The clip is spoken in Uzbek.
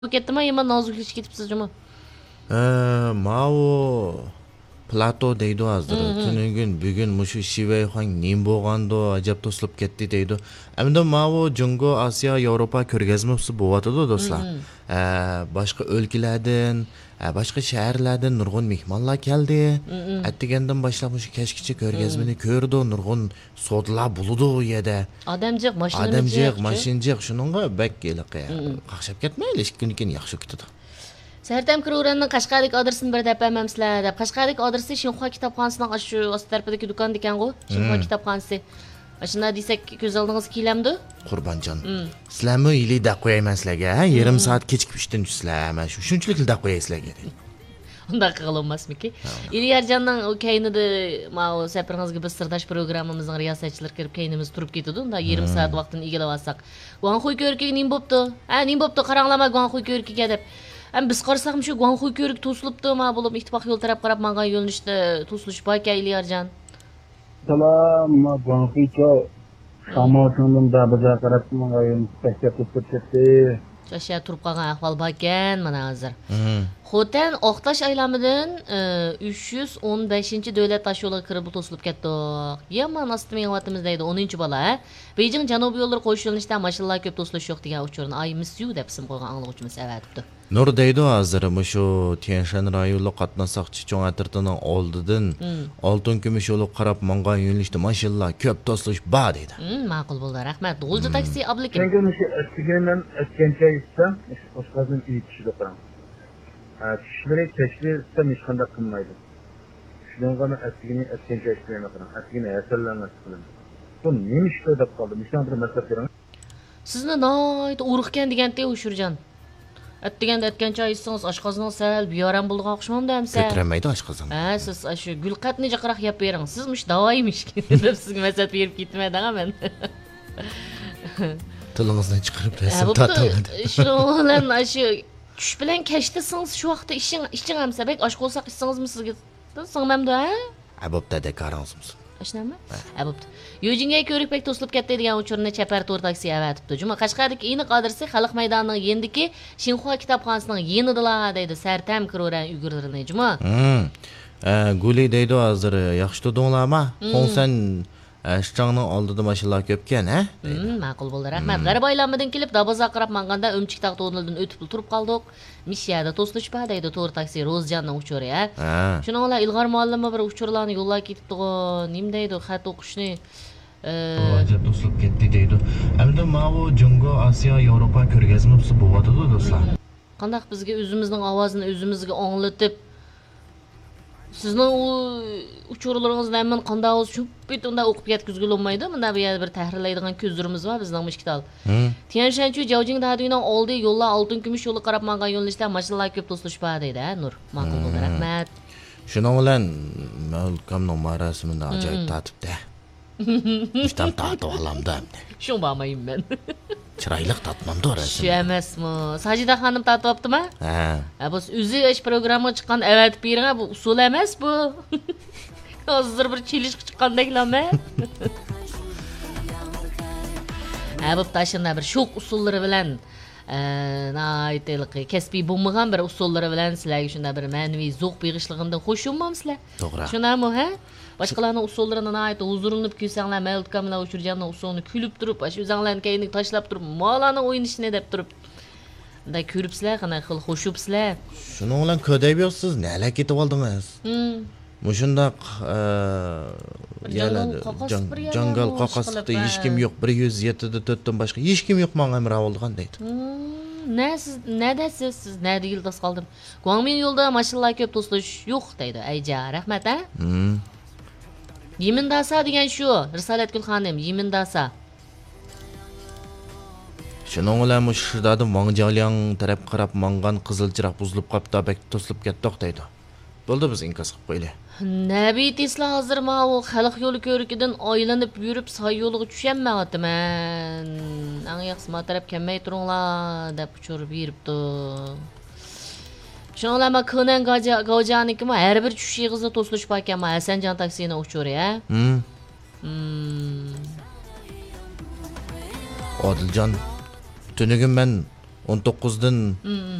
ketdimi, yomon nozuklik ketibsizmi? Mao Plato deydi hozir. Bugun mushu Shivayxon nim bo'lgando ajab to'silib ketdi deydi. Endi Mao Jungo, Osiyo, Yevropa ko'rgazmasi bo'lyotidi do'stlar. Boshqa o'lkalardan, boshqa shaharlardan nurg'un mehmonlar keldi. Attigandan boshlab mushu kechgacha ko'rgazmani ko'rdi, nurg'un sodlar bo'ldi u yerda. Odamjiq, mashinjiq, shuningga bak keliq. Qaqshab ketmayli, 2 kun keyin yaxshi ketadi. Sertem Kruran'ın Qashqarlik adresini bir dep ememsizlar deb. Qashqarlik adresi Xinhua kitobxonasining shu ost tarafidagi do'kon ekan-ku. Xinhua kitobxonasi. Shunda desak ko'z oldingiz kelamdi? Qurbanjon. Sizlarmi yilida qo'yayman sizlarga, yarim soat kechikib ishdan tushsizlar. Men shunchalik yilda qo'yaysizlarga. Unda qilolmasmiki? İlyarjanning o kaynida ma'o safaringizga biz sirdosh programmamizning riyosatchilari kirib kaynimiz turib ketdi. Unda yarim soat vaqtini egallab olsak. Guanxuy ko'rkiga nim bo'pti? Nim bo'pti? Qaranglama Guanxuy ko'rkiga deb. Biz qarasaqmi shu Guanxuy ko'rik to'silibdi, ma bo'lib ittifoq yo'l taraf qarab menga yo'nalishda to'silish bor ekan İlyarjan. Salam, Guanxuycha Shamotundan baza qarab menga yo'nalishda to'silib ketdi. Shasha turib qolgan ahvol bor ekan mana hozir. Xotan Oqtash aylamidan 315-davlat tosh yo'liga kirib to'silib ketdi. Yaman ostimi yotimiz deydi 10-bola. Beijing janubiy yo'llari qo'sh yo'nalishda mashinalar ko'p to'silish yo'q degan uchurni ay misyu deb ism qo'ygan anglovchimiz avatibdi. Nur deydi hozir shu Tianshan rayonida qatnashaqchi cho'ng atirtining oldidan oltin kumush yo'li qarab menga yo'nalishda mashinalar ko'p to'silish bor deydi. Ma'qul bo'ldi, rahmat. G'ulji taksi ablikim. Chunki o'sha attigandan atgancha istam, boshqadan kishida qo'ram. Kishilari kechlikda hech qanday qilmaydi. Shundan g'ana attigini atgancha ishlamayman. Attigini yasallanmas qilaman. Bu nima ish deb qoldi? Mishan bir maslab beraman. Sizni noyt urug'kan deganda Ushurjon. Attiganda atgancha issingiz oshqozning sal biyoram bo'lgan o'xshamamda hamsa. Ko'taramaydi oshqozon. Siz shu gulqatni jaqroq yap bering. Siz mush davoymish deb sizga maslahat berib ketmayman men. Tilingizni chiqarib rasm tortadi. Shu bilan shu tush bilan kechtisiniz shu vaqtda ishing hamsa bek osh qo'lsaq ishsingizmi sizga? Singmamda, ha? Abobda dekoransimiz. Ashnami? Abobda. Yojinga ko'rik bek to'silib ketdi degan uchurni chapar to'r taksi avatibdi. Juma Qashqardagi aniq adresi Xalq maydonining yendiki Xinhua kitobxonasining yenidilar deydi Sertem Kruran uygurlarini juma. Guli deydi hozir yaxshi tudinglarmi? Qo'nsan Shchangning oldida mashinalar ko'pkan, ha? Ma'qul bo'ldi, rahmat. G'arib aylanmadan kelib Daboza qarab manganda O'mchikdaq to'nildan o'tib turib qoldik. Mishiyada to'silish bor deydi to'r taksi Rozjanning uchuri, ha? Shuni ola Ilg'or muallimi bir uchurlarni yo'llab ketdi-ku. Nim deydi xat o'qishni Ajab to'silib ketdi deydi. Endi Mao Jungo, Osiyo, Yevropa ko'rgazmasi bo'lyotidi do'stlar. Qandaq bizga o'zimizning ovozini o'zimizga anglatib sizning u uchurlaringizni hamma qanday o'z shu bitunda o'qib yetkazgil olmaydi. Bunda bu yerda bir tahrirlaydigan ko'zlarimiz bor bizning mushkital. Tianshanchu Jiaojing dadining oldi yo'llar oltin kumush yo'li qarab menga yo'nalishda mashinalar ko'p to'silish bor deydi, Nur. Ma'qul bo'ldi, rahmat. Shuning bilan Malkamning marosimini ajoyib tartibda. Ishdan tatib olamda. Shu bo'lmayman men. Chiroyli tatmamda rasim. Shu emasmi? Sajida xonim tatibaptimi? Bu o'zi ish programma chiqqan avatib bering, bu usul emas bu. Hozir bir chelish chiqqandaklarmi? Bu tashina bir shok usullari bilan aytaylik kasbiy bo'lmagan bir usullari bilan sizlarga shunda bir ma'naviy zo'q beg'ishlig'imda qo'shilmamsizlar. To'g'ri. Shunami, ha? Boshqalarning usullarini aytib huzurinib kuysanglar, Malkamlar uchurjanning usulini kulib turib, shu o'zinglarning kayni tashlab turib, molani o'ynashni deb turib. Unda ko'ribsizlar, qana xil xo'shubsizlar. Shuning bilan ko'dayib yo'qsiz, nala ketib oldingiz? Mushundaq jangal qoqosda hech kim yo'q, 107 da 4 dan boshqa hech kim yo'q menga amr olgan deydi. Siz nada yildiz qoldim. Guangmin yo'lda mashinalar ko'p to'silish yo'q deydi. Ayja, rahmat, ha? Yimindasa degan shu, Risolatgul xonim, Yimindasa. Shuning bilan mushirdadim Wangjiaoliang taraf qarab mangan qizilchiroq buzilib qopti, bek to'silib ketdik deydi. Bo'ldi biz inkas qilib qo'yaylik. Nabiy Tesla hozir u xalq yo'li ko'rikidan aylanib yurib soy yo'liga tushanmayapman. Ang yaxshi ma taraf kelmay turinglar deb uchirib beribdi. Shuningla Konan Gojanikmi har bir tushish yig'izda to'silish bor ekan, Hasanjon taksini uchuri, ha? Odiljon, tunugim men 19'dan